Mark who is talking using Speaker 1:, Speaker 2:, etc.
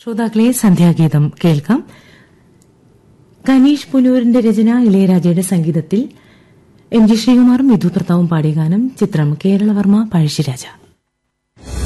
Speaker 1: ശ്രോതാക്കളെ സന്ധ്യാഗീതം കേൾക്കാം. കനീഷ് പുനൂരിന്റെ രചന, ഇളയരാജയുടെ സംഗീതത്തിൽ എം ജി ശ്രീകുമാറും വിധു പ്രതാവും പാടിയ ഗാനം. ചിത്രം കേരളവർമ്മ പഴശ്ശിരാജ.